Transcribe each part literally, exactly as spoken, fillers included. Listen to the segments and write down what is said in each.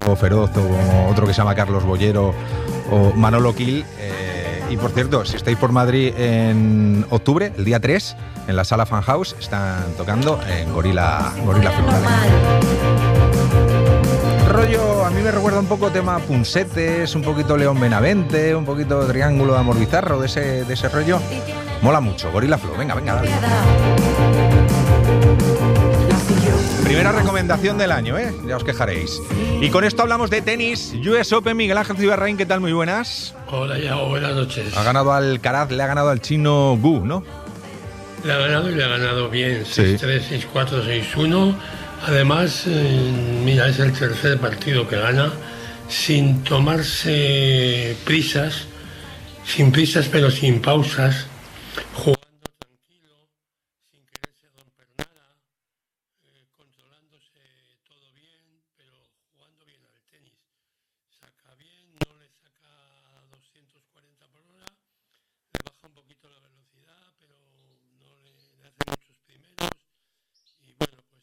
Feroz o otro que se llama Carlos Bollero o Manolo Kill. Eh, y por cierto, si estáis por Madrid en octubre, el día tres, en la Sala Fan House, están tocando en Gorila, Gorila Festival. Rollo, a mí me recuerda un poco tema Punsetes, un poquito León Benavente, un poquito Triángulo de Amor Bizarro, de ese, de ese rollo. Mola mucho, Gorila Flow. Venga, venga, dale. Primera recomendación del año, ¿eh? Ya os quejaréis. Y con esto hablamos de tenis. U S Open, Miguel Ángel Cibarraín, ¿qué tal? Muy buenas. Hola, Yago, buenas noches. Ha ganado al Alcaraz, le ha ganado al chino Gu, ¿no? Le ha ganado y le ha ganado bien. Sí. seis tres, seis cuatro, seis uno. Además, eh, mira, es el tercer partido que gana sin tomarse prisas, sin prisas pero sin pausas, jugando tranquilo, sin quererse romper nada, eh, controlándose todo bien, pero jugando bien al tenis. Saca bien, no le saca doscientos cuarenta por hora, le baja un poquito la velocidad, pero no le, le hace muchos primeros. Y bueno, pues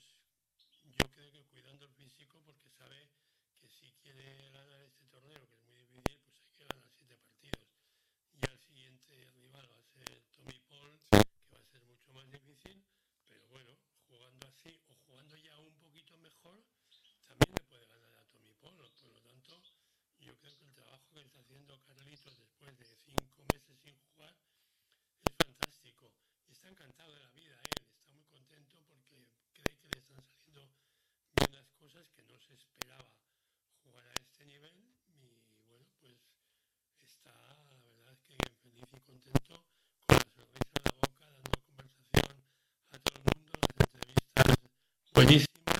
yo creo que cuidando el físico, porque sabe que si quiere ganar este torneo, que es muy difícil, pues hay que ganar siete partidos. Y al siguiente rival va a ser Tommy Paul, que va a ser mucho más difícil, pero bueno, jugando así o jugando ya un poquito mejor, también le puede ganar a Tommy Paul. Por lo tanto, yo creo que el trabajo que está haciendo Carlitos después de cinco meses sin jugar es fantástico. Y está encantado de la vida él, está muy contento porque cree que le están saliendo bien las cosas, que no se esperaba jugar a este nivel. Y bueno, pues está, la verdad es que feliz y contento, con la sonrisa en la boca, dando conversación a todo el mundo, las entrevistas buenísimas.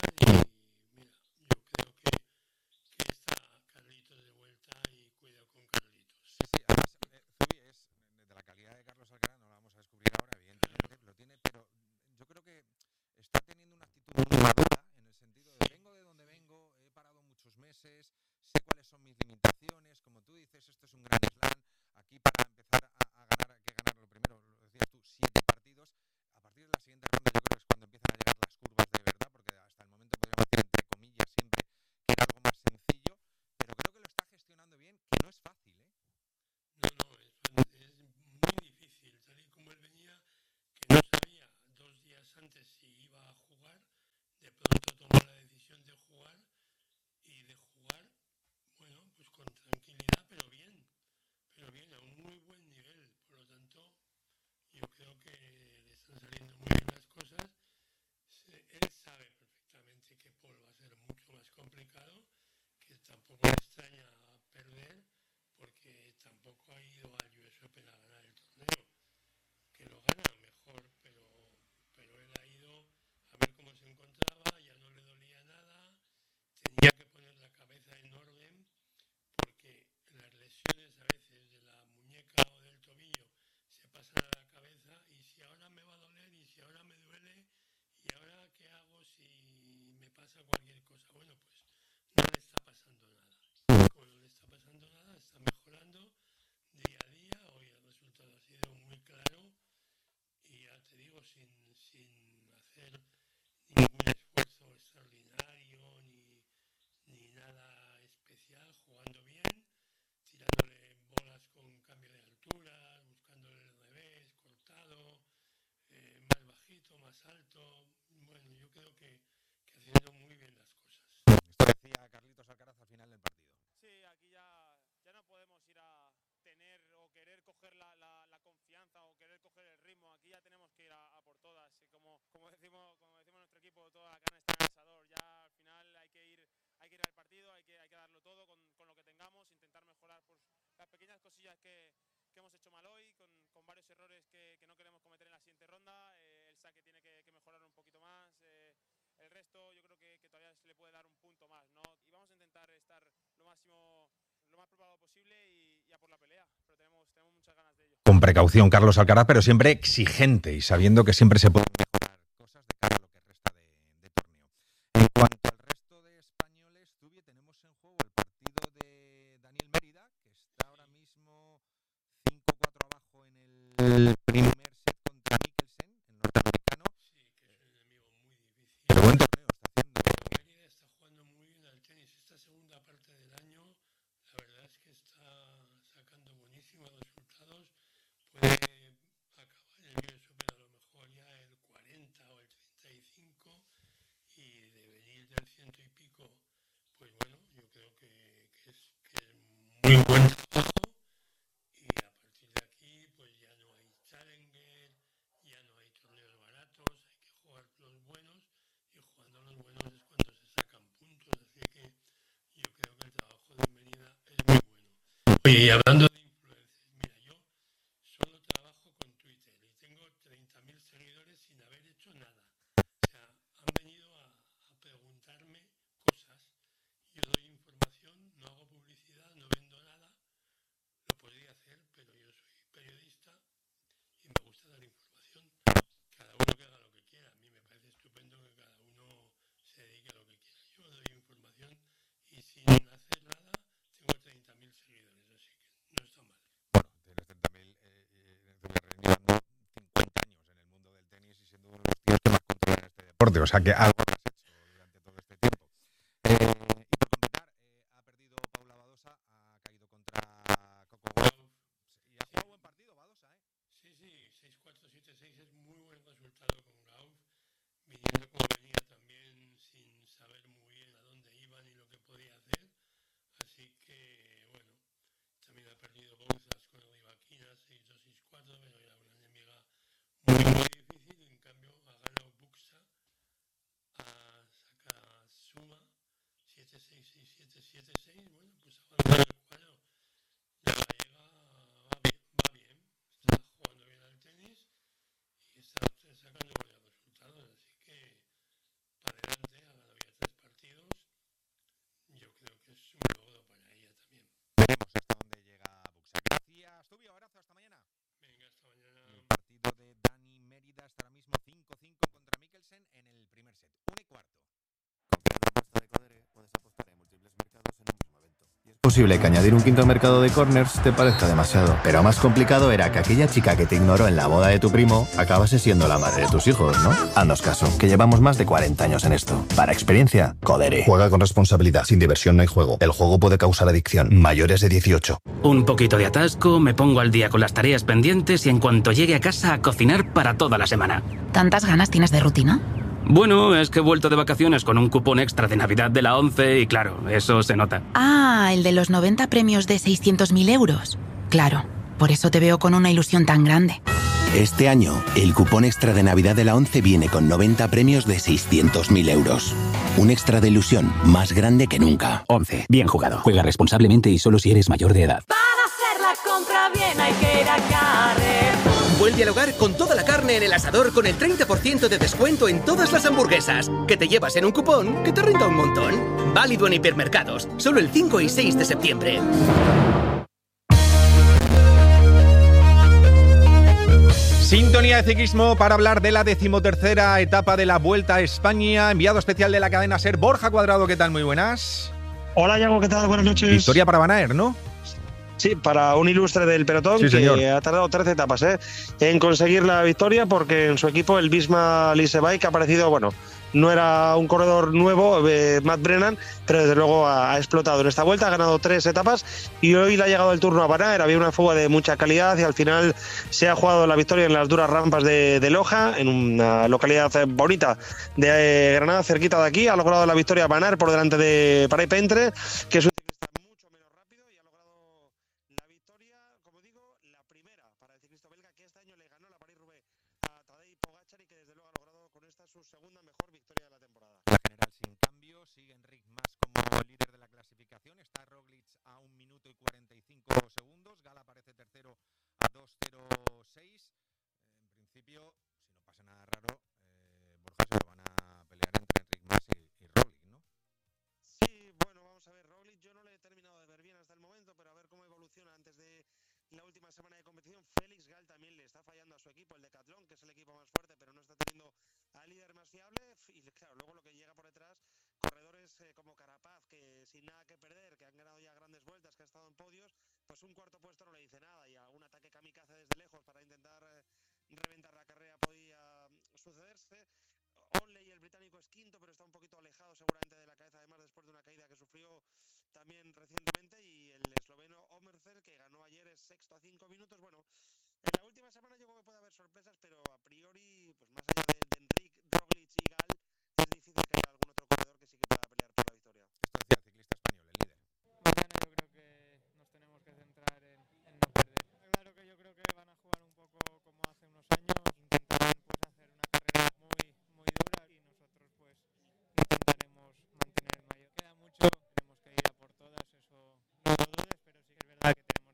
Y mira, yo creo que, que está Carlitos de vuelta y cuidado con Carlitos. Sí, sí, además, eh, Zubi, es de la calidad de Carlos Alcaraz, no la vamos a descubrir ahora, evidentemente, lo tiene, pero yo creo que está teniendo una actitud muy madura, en el sentido de vengo de donde vengo, he parado muchos meses, sé cuáles son mis limitaciones, como tú dices, esto es un gran slam, aquí para empezar a, a ganar hay que ganar lo primero, lo decías tú, siete partidos, a partir de la siguiente ronda yo creo que es cuando empiezan a llegar las curvas de verdad, porque hasta el momento podríamos decir entre comillas siempre que era algo más sencillo, pero creo que lo está gestionando bien, que no es fácil, ¿eh? No, no, es, es muy difícil, tal y como él venía, que no sabía dos días antes si iba a jugar, de pronto tomó la decisión de jugar y de jugar, bueno, pues con tranquilidad, pero bien, pero bien, a un muy buen nivel. Por lo tanto, yo creo que le están saliendo muy bien las cosas. Se- Él sabe perfectamente que Paul va a ser mucho más complicado, que tampoco le extraña perder, porque tampoco ha ido al U S Open a ganar el torneo, que lo gana mejor, pero, pero él ha ido a ver cómo se encontraba, ya no le dolía nada, tenía que poner la cabeza en orden, porque las lesiones a veces de la muñeca o del tobillo se pasan a la cabeza, y si ahora me va a doler, y si ahora me duele, y ahora qué hago si me pasa cualquier cosa. Bueno, pues no le está pasando nada. Como no le está pasando nada, está mejorando día a día. Hoy el resultado ha sido muy claro y ya te digo, sin, sin hacer ningún esfuerzo extraordinario ni, ni nada especial, jugando bien, tirándole bolas con cambio de altura, buscándole el revés, cortado, eh, más bajito, más alto. Bueno, yo creo que, que haciendo muy bien las cosas. Esto decía Carlitos Alcaraz al final del partido. Sí, aquí ya, ya no podemos ir a tener o querer coger la, la, la confianza o querer coger el ritmo. Aquí ya tenemos que ir a, a por todas. Y como, como decimos, como decimos nuestro equipo, toda la carne está en el asador. Ya al final hay que ir, hay que ir al partido, hay que, hay que darlo todo con, con lo que tengamos, intentar mejorar pues, las pequeñas cosillas que, que hemos hecho mal hoy, con, con varios errores que, que no queremos cometer en la siguiente ronda. Eh, el saque tiene que, que mejorar un poquito más. Eh, el resto yo creo que, que todavía se le puede dar un punto más, ¿no? Y vamos a intentar estar lo máximo, lo más preparado posible y, y a por la pelea, pero tenemos, tenemos muchas ganas de ello. Con precaución, Carlos Alcaraz, pero siempre exigente y sabiendo que siempre se pueden mejorar cosas de cara a lo que resta de, de torneo. En cuanto al resto de españoles, Zubi, tenemos en juego el partido de Daniel Mérida, que está ahora mismo cinco cuatro abajo en el primer set contra Mikkelsen, el norteamericano. Sí, que es un enemigo muy difícil. Pero buen torneo está haciendo. Mérida está jugando muy bien al tenis. Esta segunda parte Oye, y hablando de influencers, mira, yo solo trabajo con Twitter y tengo treinta mil seguidores sin haber hecho nada. O sea, han venido a, a preguntarme cosas. Yo doy información, no hago publicidad, no vendo nada. Lo podría hacer, pero yo soy periodista y me gusta dar información. Cada uno que haga lo que quiera. A mí me parece estupendo que cada uno se dedique a lo que quiera. Yo doy información y sin hacer nada tengo treinta mil seguidores, así que no está mal. Bueno, tienes treinta mil eh, llevando cincuenta años en el mundo del tenis y siendo uno de los tíos que más controlan este deporte. O sea que algo habrás hecho durante todo este tiempo. Eh, y por completar, eh, ha perdido Paula Badosa, ha caído contra Coco Gauff. Y ha jugado buen partido Badosa, ¿eh? Sí, sí, seis cuatro siete seis es muy buen resultado con Gauff, viniendo como venía también sin saber muy bien a dónde iba ni lo que podía hacer. Así que, bueno, también ha perdido Bouzas con Rivaquina seis dos seis cuatro, pero era una enemiga muy, muy difícil. En cambio, ha ganado Buxa a Sakazuma siete seis seis siete siete seis. Bueno, pues ha avanzado el cuadro. La gallega va bien, va bien, está jugando bien al tenis y está sacando buenos resultados, así que para adelante, ha ganado ya tres partidos. Yo creo que es un logro para ella también. Veremos hasta dónde llega Buxa. Gracias, Tubio. Abrazo, hasta mañana. Venga, hasta mañana. El partido de Dani Mérida está ahora mismo cinco cinco contra Mikkelsen en el primer set. Una y cuarto. Con una apuesta de Codere puedes apostar en múltiples mercados en un mismo evento. Y es posible que añadir un quinto mercado de corners te parezca demasiado, pero más complicado era que aquella chica que te ignoró en la boda de tu primo acabase siendo la madre de tus hijos, ¿no? Haznos caso, que llevamos más de cuarenta años en esto. Para experiencia, Codere. Juega con responsabilidad. Sin diversión no hay juego. El juego puede causar adicción. Mayores de dieciocho. Un poquito de atasco, me pongo al día con las tareas pendientes y en cuanto llegue a casa a cocinar para toda la semana. ¿Tantas ganas tienes de rutina? Bueno, es que he vuelto de vacaciones con un cupón extra de Navidad de la ONCE y claro, eso se nota. Ah, el de los noventa premios de seiscientos mil euros. Claro, por eso te veo con una ilusión tan grande. Este año, el cupón extra de Navidad de la ONCE viene con noventa premios de seiscientos mil euros. Un extra de ilusión más grande que nunca. ONCE, bien jugado. Juega responsablemente y solo si eres mayor de edad. Para hacer la compra bien hay que ir a Carrefour. Vuelve al hogar con toda la carne en el asador con el treinta por ciento de descuento en todas las hamburguesas. Que te llevas en un cupón que te renta un montón. Válido en hipermercados, solo el cinco y seis de septiembre. Sintonía de ciclismo para hablar de la decimotercera etapa de la Vuelta a España. Enviado especial de la cadena SER, Borja Cuadrado. ¿Qué tal? Muy buenas. Hola, Iago, ¿qué tal? Buenas noches. Victoria para Van Aert, ¿no? Sí, para un ilustre del pelotón, sí, que señor. ha tardado trece etapas ¿eh? en conseguir la victoria, porque en su equipo el Visma Lease Bike ha aparecido, bueno, no era un corredor nuevo, eh, Matt Brennan, pero desde luego ha, ha explotado en esta vuelta, ha ganado tres etapas y hoy le ha llegado el turno a Van Aert. Había una fuga de mucha calidad y al final se ha jugado la victoria en las duras rampas de, de Loja, en una localidad bonita de eh, Granada, cerquita de aquí. Ha logrado la victoria Van Aert por delante de Paray Pentre, que es un ciclista mucho menos rápido, y ha logrado la victoria, como digo, la primera para el ciclista belga, que este año le ganó la París-Roubaix a Tadej Pogačar y que desde luego ha logrado con esta su segunda mejor victoria de la temporada. La general sin cambio, sigue Enric Mas como líder de la clasificación, está Roglic a un minuto y cuarenta y cinco segundos, Gala aparece tercero a dos cero seis. En principio, si no pasa nada raro, eh, Borja, se lo van a pelear entre Enric Mas y, y Roglic, ¿no? Sí, bueno, vamos a ver, Roglic yo no le he terminado de ver bien hasta el momento, pero a ver cómo evoluciona antes de la última semana de competición. Félix Gal también le está fallando a su equipo, el Decathlon, que es el equipo más fuerte, pero no está teniendo al líder más fiable. Y claro, luego lo que llega por detrás, corredores eh, como Carapaz, que sin nada que perder, que han ganado ya grandes vueltas, que han estado en podios, pues un cuarto puesto no le dice nada, y algún ataque kamikaze desde lejos para intentar eh, reventar la carrera podía sucederse. Onley, el británico, es quinto, pero está un poquito alejado seguramente de la cabeza, además después de una caída que sufrió también recientemente. Y el esloveno Omerzer, que ganó ayer, es sexto a cinco minutos. Bueno, en la última semana yo creo que puede haber sorpresas, pero a priori, pues más allá de, de Enric, Roglic y Gal, es difícil que haya algún otro corredor que sí que pueda pelear por la victoria. Esto decía el ciclista español, el líder. Mañana yo creo que nos tenemos que centrar en, en no perder. Claro que yo creo que van a jugar un poco como hace unos años, intentarán pues hacer una carrera muy muy dura y nosotros pues intentaremos mantener el mayor. Queda mucho, tenemos que ir a por todas, eso no lo dudes, pero sí que es verdad que tenemos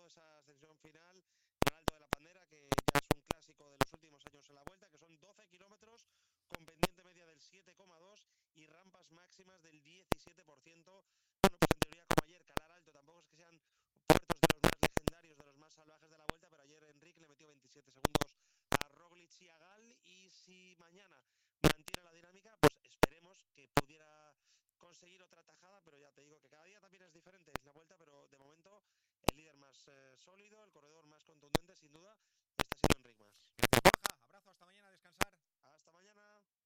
esa ascensión final en el Alto de la Pandera, que ya es un clásico de los últimos años en la Vuelta, que son doce kilómetros con pendiente media del siete coma dos y rampas máximas del diecisiete por ciento. Bueno, pues en teoría como ayer, calar alto, tampoco es que sean puertos de los más legendarios, de los más salvajes de la Vuelta, pero ayer Enrique le metió veintisiete segundos a Roglic y a Gal, y si mañana mantiene la dinámica, pues esperemos que pudiera conseguir otra tajada, pero ya te digo que cada día también es diferente la Vuelta, pero de momento el líder más eh, sólido, el corredor más contundente, sin duda, está siendo Enric Mas. Gracias, Borja. Abrazo, hasta mañana, a descansar. Hasta mañana.